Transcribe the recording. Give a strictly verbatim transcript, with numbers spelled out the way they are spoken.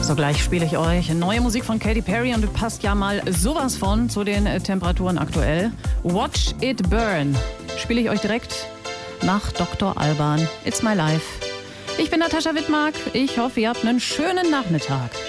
So, gleich spiele ich euch neue Musik von Katy Perry und passt ja mal sowas von zu den Temperaturen aktuell. Watch It Burn spiele ich euch direkt nach Doktor Alban. It's My Life. Ich bin Natascha Wittmark. Ich hoffe, ihr habt einen schönen Nachmittag.